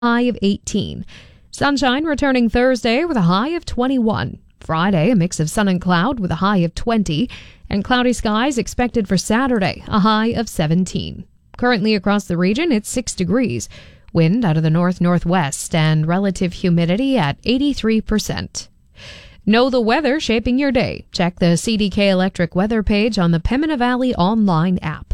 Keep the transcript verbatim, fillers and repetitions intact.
high of eighteen. Sunshine returning Thursday with a high of twenty-one. Friday, a mix of sun and cloud with a high of twenty. And cloudy skies expected for Saturday, a high of seventeen. Currently across the region, it's six degrees. Wind out of the north-northwest and relative humidity at eighty-three percent. Know the weather shaping your day. Check the C D K Electric weather page on the Pembina Valley online app.